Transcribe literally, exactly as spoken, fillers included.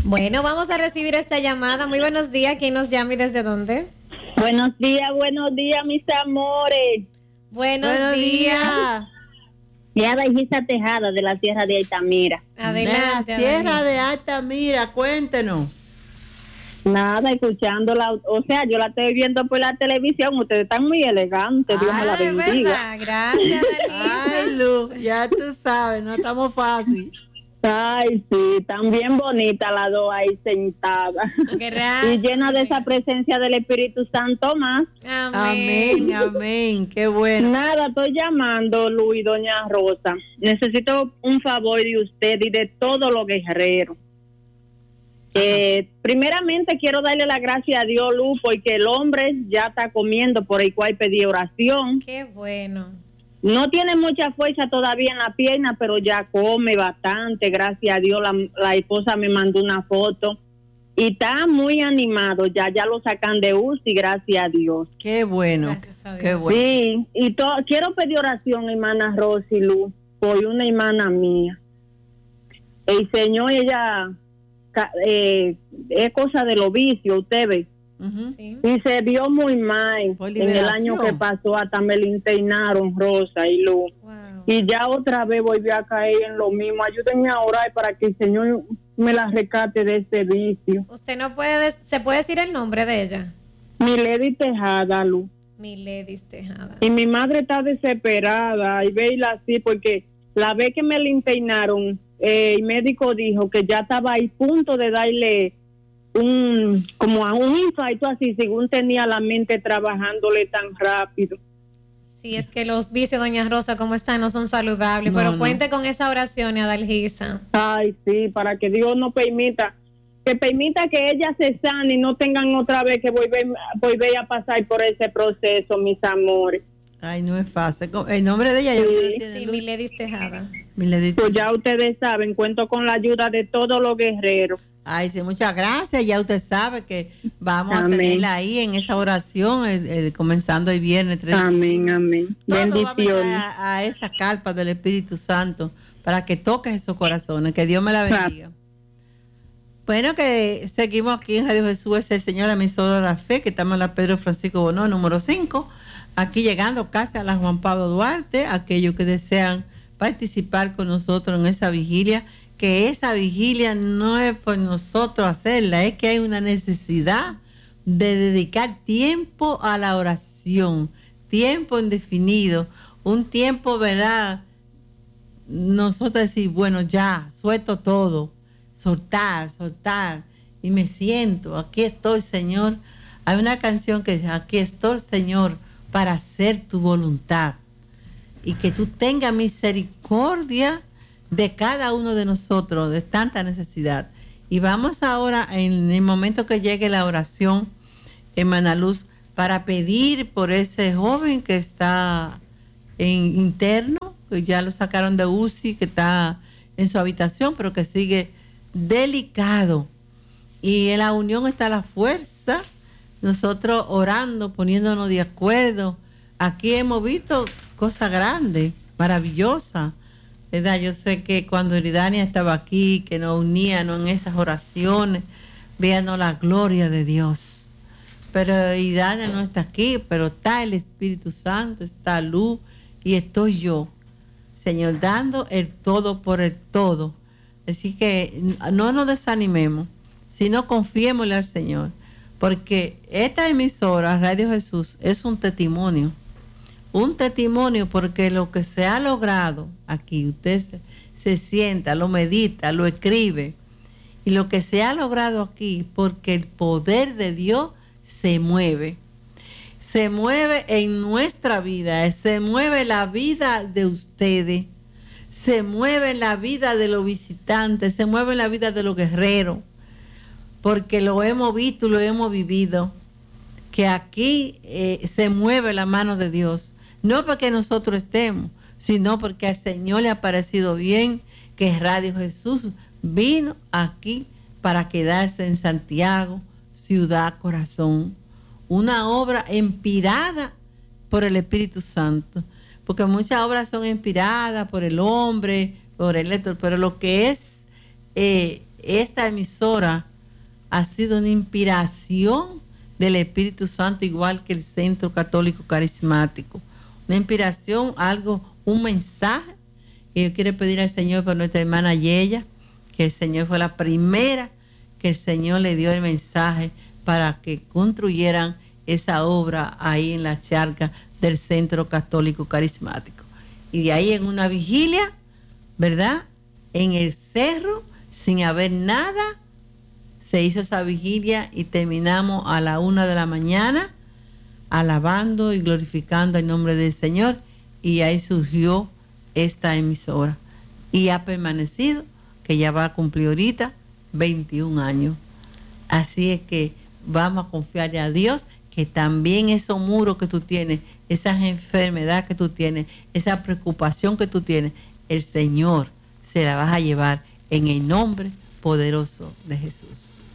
Bueno, vamos a recibir esta llamada. Muy buenos días. ¿Quién nos llama y desde dónde? Buenos días, buenos días, mis amores. Buenos, Buenos días. días. Y a Daijisa Tejada de la Sierra de Altamira. Adelante. De la Sierra Adalgisa. de Altamira, cuéntenos. Nada, escuchándola, o sea, yo la estoy viendo por la televisión, ustedes están muy elegantes, Dios me la Ah, es bendiga. verdad. Gracias, Adalgisa. Ay, Lu, ya tú sabes, no estamos fácil. Ay, sí, tan bien bonita las dos ahí sentadas. Gracias. Y llena de esa presencia del Espíritu Santo más. Amén, Amén. amén, qué bueno. Nada, estoy llamando, Luis, doña Rosa. Necesito un favor de usted y de todos los guerreros. Eh, primeramente quiero darle la gracia a Dios, Luz, porque el hombre ya está comiendo, por el cual pedí oración. Qué bueno. No tiene mucha fuerza todavía en la pierna, pero ya come bastante, gracias a Dios. La, la esposa me mandó una foto y está muy animado, ya ya lo sacan de U C I, gracias a Dios. Qué bueno, Gracias a Dios. qué bueno. Sí, y to, quiero pedir oración, hermana Rosy Luz, por una hermana mía. El Señor, ella, eh, es cosa de los vicios, usted ve. Uh-huh. Sí. Y se vio muy mal Por en el liberación. año que pasó, hasta me la internaron, Rosa y Luz. Wow. Y ya otra vez volvió a caer en lo mismo. Ayúdenme a orar para que el Señor me la rescate de este vicio. Usted no puede, ¿se puede decir el nombre de ella? Milady Tejada, Luz. Milady Tejada. Y mi madre está desesperada y veila así porque la vez que me la internaron, eh, el médico dijo que ya estaba ahí punto de darle un, como a un infarto así, según tenía la mente trabajándole tan rápido. Sí, es que los vicios, doña Rosa, como están, no son saludables, No, pero no. cuente con esa oración, Adalgisa. Ay, sí, para que Dios no permita, que permita que ella se sane y no tengan otra vez que volver, volver a pasar por ese proceso, mis amores. Ay, no es fácil. El nombre de ella ya Sí. ustedes tienen, Sí, Lu. Milady Tejada. Milady. Pues ya ustedes saben, cuento con la ayuda de todos los guerreros. Ay, sí, muchas gracias. Ya usted sabe que vamos Amén. a tenerla ahí en esa oración, el, el- comenzando el viernes tres. Amén, amén. Todo va a meter Bendiciones. a, a esa carpa del Espíritu Santo para que toque esos corazones. Que Dios me la bendiga. Bueno, que seguimos aquí en Radio Jesús, es el Señor, emisor de la fe, que estamos en la Pedro Francisco Bonó, número cinco. Aquí llegando casi a la Juan Pablo Duarte, aquellos que desean participar con nosotros en esa vigilia, que esa vigilia no es por nosotros hacerla, es que hay una necesidad de dedicar tiempo a la oración, tiempo indefinido, un tiempo, ¿verdad? Nosotros decir, bueno, ya, suelto todo, soltar, soltar, y me siento, aquí estoy, Señor. Hay una canción que dice, aquí estoy, Señor, para hacer tu voluntad, y que tú tengas misericordia de cada uno de nosotros, de tanta necesidad. Y vamos ahora, en el momento que llegue la oración, hermana Luz, para pedir por ese joven que está en interno, que ya lo sacaron de U C I, que está en su habitación, pero que sigue delicado. Y en la unión está la fuerza, nosotros orando, poniéndonos de acuerdo. Aquí hemos visto cosas grandes, maravillosas, ¿verdad? Yo sé que cuando Eridania estaba aquí, que nos uníamos en esas oraciones, veíamos la gloria de Dios. Pero Eridania no está aquí, pero está el Espíritu Santo, está Luz y estoy yo, Señor, dando el todo por el todo. Así que no nos desanimemos, sino confiémosle al Señor, porque esta emisora, Radio Jesús, es un testimonio. Un testimonio porque lo que se ha logrado aquí, usted se, se sienta, lo medita, lo escribe, y lo que se ha logrado aquí, porque el poder de Dios se mueve, se mueve en nuestra vida, se mueve la vida de ustedes, se mueve la vida de los visitantes, se mueve la vida de los guerreros, porque lo hemos visto, lo hemos vivido, que aquí eh, se mueve la mano de Dios. No porque nosotros estemos, sino porque al Señor le ha parecido bien que Radio Jesús vino aquí para quedarse en Santiago, ciudad corazón. Una obra inspirada por el Espíritu Santo, porque muchas obras son inspiradas por el hombre, por el lector, pero lo que es eh, esta emisora ha sido una inspiración del Espíritu Santo, igual que el Centro Católico Carismático. Una inspiración, algo, un mensaje. Y yo quiero pedir al Señor por nuestra hermana Yeya, que el Señor fue la primera que el Señor le dio el mensaje para que construyeran esa obra ahí en la charca del Centro Católico Carismático. Y de ahí en una vigilia, ¿verdad?, en el cerro, sin haber nada, se hizo esa vigilia y terminamos a la una de la mañana alabando y glorificando el nombre del Señor, y ahí surgió esta emisora y ha permanecido, que ya va a cumplir ahorita veintiún años. Así es que vamos a confiarle a Dios que también esos muros que tú tienes, esas enfermedades que tú tienes, esa preocupación que tú tienes, el Señor se la vas a llevar en el nombre poderoso de Jesús.